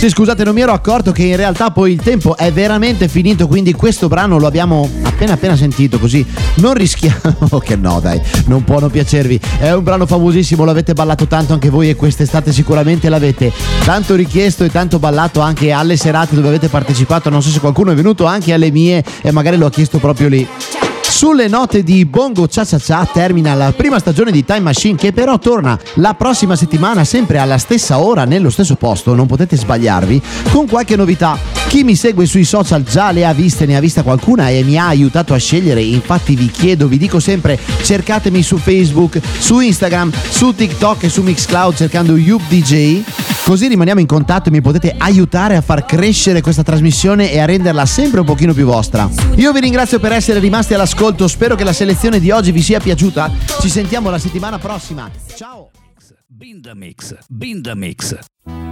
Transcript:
Sì, scusate, non mi ero accorto che in realtà poi il tempo è veramente finito, quindi questo brano lo abbiamo appena sentito, così non rischiamo che no, dai, non può non piacervi. È un brano famosissimo, l'avete ballato tanto anche voi e quest'estate sicuramente l'avete tanto richiesto e tanto ballato anche alle serate dove avete partecipato. Non so se qualcuno è venuto anche alle mie e magari lo ha chiesto proprio lì. Sulle note di Bongo Cha Cha Cha termina la prima stagione di Time Machine, che però torna la prossima settimana sempre alla stessa ora nello stesso posto, non potete sbagliarvi, con qualche novità. Chi mi segue sui social già le ha viste, ne ha vista qualcuna e mi ha aiutato a scegliere, infatti vi dico sempre, cercatemi su Facebook, su Instagram, su TikTok e su Mixcloud cercando Yub DJ, così rimaniamo in contatto e mi potete aiutare a far crescere questa trasmissione e a renderla sempre un pochino più vostra. Io vi ringrazio per essere rimasti all'ascolto, spero che la selezione di oggi vi sia piaciuta, ci sentiamo la settimana prossima, ciao! Binda Mix.